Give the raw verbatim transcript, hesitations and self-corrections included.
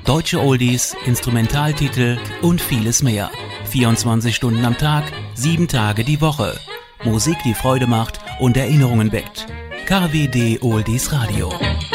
Deutsche Oldies, Instrumentaltitel und vieles mehr. vierundzwanzig Stunden am Tag, sieben Tage die Woche. Musik, die Freude macht und Erinnerungen weckt. K W D Oldies Radio.